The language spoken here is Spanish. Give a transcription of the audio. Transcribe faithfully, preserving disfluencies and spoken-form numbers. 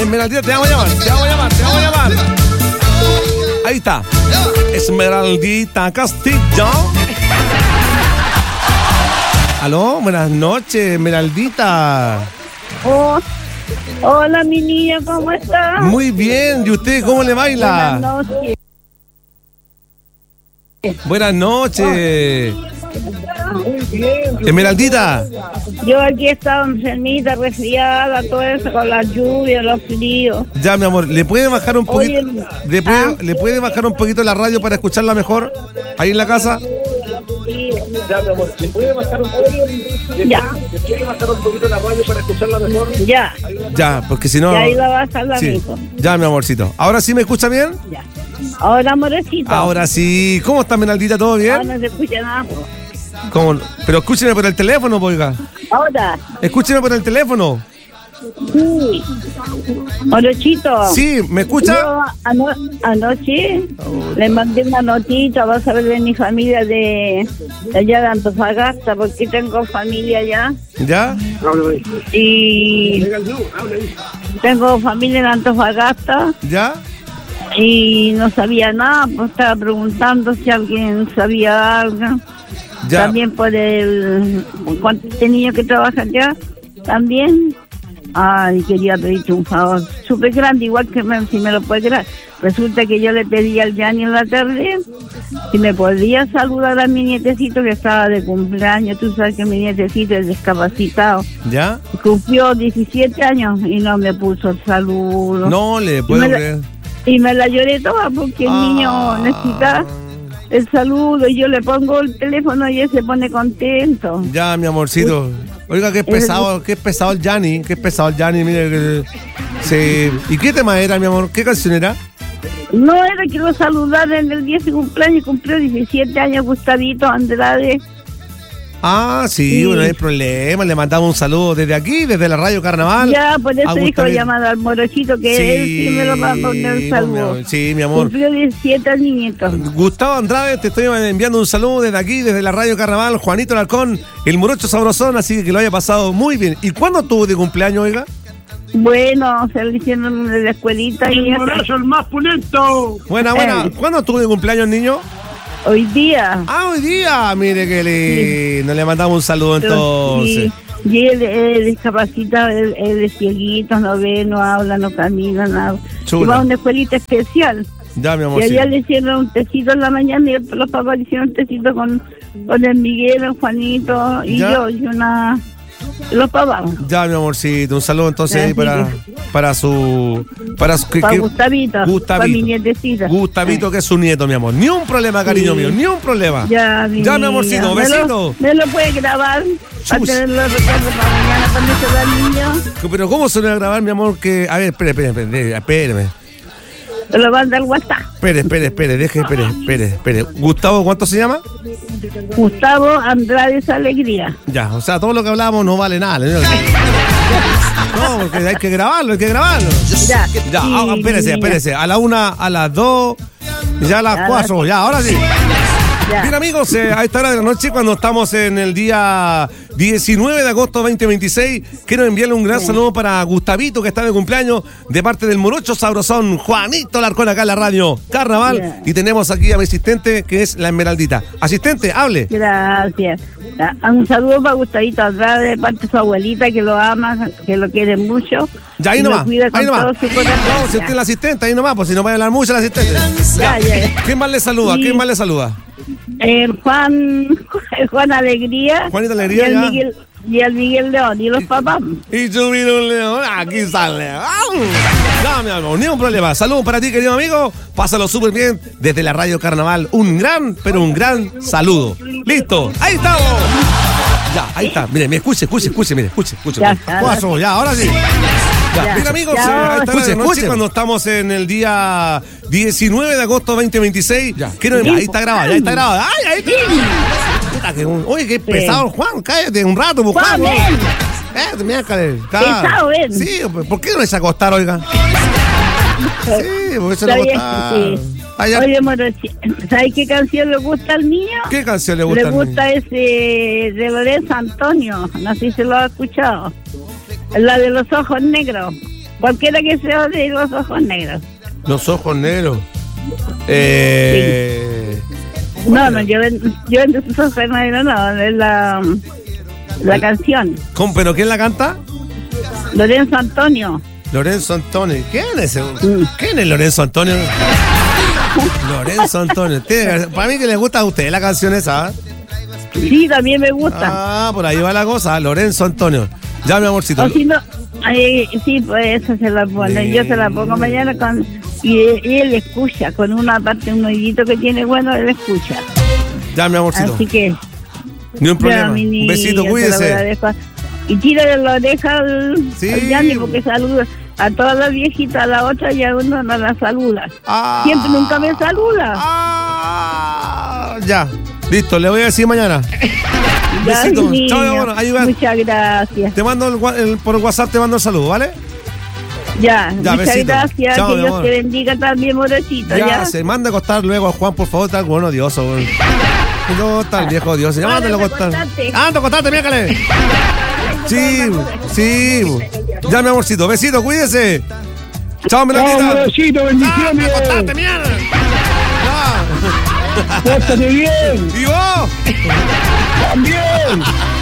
Esmeraldita, te vamos a llamar, te vamos a llamar, te vamos a llamar. Ahí está. Esmeraldita Castillo. Aló, buenas noches, Esmeraldita. Oh, hola, mi niña, ¿cómo está? Muy bien, ¿y usted cómo le baila? Buenas noches. Buenas noches. Muy bien. Esmeraldita. Yo aquí he estado enfermita, resfriada, todo eso, con la lluvia, los fríos. Ya, mi amor, ¿le puede bajar un poquito? Oye, ¿Le puede, ¿ah? ¿Le puede bajar un poquito la radio para escucharla mejor? Ahí en la casa. Sí. Ya, mi amor, ¿le puede bajar un poquito? Ya. ¿Le puede bajar un poquito la radio para escucharla mejor? Ya. Ya, porque si no... Y ahí la va a estar la Sí. misma. Ya, mi amorcito. ¿Ahora sí me escucha bien? Ya. Ahora, amorecito. Ahora sí. ¿Cómo está, Esmeraldita? ¿Todo bien? Ahora no se escucha nada. ¿Cómo? Pero escúcheme por el teléfono, oiga. Ahora. Escúcheme por el teléfono. Sí. Morochito. Sí, ¿me escucha? Yo ano anoche le mandé una notita, vas a ver de mi familia de, de allá de Antofagasta, porque tengo familia allá. ¿Ya? Y tengo familia en Antofagasta ¿Ya? y no sabía nada, pues estaba preguntando si alguien sabía algo. Ya. También por el cuánto tenía que trabajar allá, también. Ay, quería pedirte un favor súper grande, igual que me, si me lo puedes dar. Resulta que yo le pedí al Yanni en la tarde si me podía saludar a mi nietecito que estaba de cumpleaños. Tú sabes que mi nietecito es discapacitado. ¿Ya? Cumplió diecisiete años y no me puso el saludo. No le puedo y me creer. La, y me la lloré toda porque el Ah. niño necesita el saludo y yo le pongo el teléfono y él se pone contento. Ya, mi amorcito. Oiga, qué pesado, qué pesado el Yanni, qué pesado el Yanni, mire que se... ¿Y qué tema era, mi amor? ¿Qué canción era? No era que lo saludara en el día de su cumpleaños, cumplió diecisiete años Gustavito Andrade. Ah, sí, Sí. bueno, no hay problema. Le mandamos un saludo desde aquí, desde la Radio Carnaval. Ya, por eso a dijo Gustavito. llamar al Morochito que Sí, él sí me lo va a poner el mi saludo. amor, sí, mi amor. Cumplió diecisiete niñitos. Gustavo Andrade, te estoy enviando un saludo desde aquí, desde la Radio Carnaval. Juanito Alarcón, el morocho sabrosón, así que lo haya pasado muy bien. ¿Y cuándo tuvo de cumpleaños, oiga? Bueno, se lo hicieron de la escuelita y ya está. el más pulento! Buena, buena. Eh. ¿Cuándo tuvo de cumpleaños, niño? Hoy día. Ah, hoy día. Mire que lindo. Le mandamos un saludo entonces. Sí, y él es discapacitado, él, él es cieguito, no ve, no habla, no camina, nada. Chula. Y va a una escuelita especial. Ya, mi Y amor. allá le hicieron un tecito en la mañana y los papás le hicieron un tecito con, con el Miguel, el Juanito y ¿Ya? yo, y una... Los papás. Ya, mi amorcito. Un saludo entonces ahí Así para, para su... Para su... que- Para que- Gustavito, Gustavito. para mi nietecita. Gustavito, que es su nieto, mi amor. Ni un problema, cariño Sí. mío. Ni un problema. Ya, mi, Ya, mi niña. amorcito. ¿Me Besito. lo, me lo puede grabar para Chus. tenerlo de recuerdo para mañana cuando se va el niño? Pero ¿cómo se lo va a grabar, mi amor? Que... A ver, espere, espere, espere, espéreme. Se lo manda al WhatsApp. Espere, espere, espere, deje, espere, espere, espere. Gustavo, ¿cuánto se llama? Gustavo Andrade Alegría. Ya, o sea, todo lo que hablábamos no vale nada. No, porque hay que grabarlo, hay que grabarlo. Ya, Ya, sí, ah, espérese, niña. espérese. A la una, a las dos, ya a las Ya, cuatro, ya, ahora sí. Ya. Bien, amigos, eh, a esta hora de la noche, cuando estamos en el día diecinueve de agosto veinte veintiséis, quiero enviarle un gran saludo para Gustavito, que está de cumpleaños, de parte del morocho sabrosón, Juanito Alarcón, acá en la radio Carnaval. Ya. Y tenemos aquí a mi asistente, que es la Esmeraldita. Asistente, hable. Gracias. Ya, un saludo para Gustavito Andrade de parte de su abuelita que lo ama, que lo quiere mucho. Ya, ahí y lo nomás, cuida con ahí nomás. todo su corazón. No, si usted es Ya. la asistente, ahí nomás, pues si no va a hablar mucho el asistente. Ya, ya, ya. ¿Quién más le saluda? Sí. ¿Quién más le saluda? El Juan, el Juan Alegría. Juanito Alegría, y el ya. Miguel, y el Miguel León y los papás. Y yo miro un león, aquí sale. ¡Au! Ya, mi amor, ni un problema. Saludos para ti, querido amigo. Pásalo súper bien desde la Radio Carnaval. Un gran, pero un gran saludo. Listo, ahí estamos. Ya, ahí está. Mire, mire, escuche, escuche, escuche, mire, escuche, escuche. Ya, ya, Cuatro, ya, ahora sí. Ya, Ya, bien, amigos, ya, eh, a esta hora de escuche, la noche, escuche. cuando estamos en el día diecinueve de agosto veinte veintiséis, quiero, ahí está grabado, ya está grabado. ¡Ay, ahí está! Puta, que un- Oye, qué pesado, Juan, cállate un rato, pues, Juan. Juan, ¿no? ven. Eh, mira, cállate. Pesado, ven. Sí, pues, ¿por qué no se acostar, oiga? Sí, porque se lo Está bien, acostaron. sí. Allá- Oye, Morochi, ¿sabes qué canción le gusta al niño? ¿Qué canción le gusta? Le al gusta niño? ese de Lorenzo Antonio, no sé si lo ha escuchado. La de los ojos negros. Cualquiera que sea de los ojos negros. Los ojos negros. Eh... Sí. No, no, yo vendo, yo vendo sus ojos negros, no, es la, la canción. ¿Cómo? ¿Pero quién la canta? Lorenzo Antonio. Lorenzo Antonio. ¿Quién es ese? ¿Quién es Lorenzo Antonio? Lorenzo Antonio. Tiene, para mí que les gusta a usted la canción esa. Sí, también me gusta. Ah, por ahí va la cosa. Lorenzo Antonio. Ya, mi amorcito. O si no, ay, sí, pues esa se la pone. Sí. Yo se la pongo mañana con, y, y él escucha. Con una parte, un oídito que tiene bueno, él escucha. Ya, mi amorcito. Así que... Ni un problema. Un besito, cuídese. Y tírale la oreja al, sí. al Yanni porque saluda a todas las viejitas, a la otra y a uno no la saluda. Ah, Siempre nunca me saluda. Ah, ya, listo, le voy a decir mañana. Ya, besito. Niño, chao, mi amor. Ahí va. Muchas gracias. Te mando el, el, por WhatsApp, te mando el saludo, ¿vale? Ya, ya muchas besito. gracias. Chao, que Dios te bendiga también, Morochito. Ya, ya. Se manda a acostar luego a Juan, por favor, está bueno, odioso. No, está el viejo odioso. Ya mándalo a acostar. Anda, acostate, miércale. Sí, sí. Ya, mi amorcito. Besito, cuídese. Chao, Melanita. Chao, besito, bendiciones. Ah, acostate, mierda. Pórtate bien. ¿Y vos? También.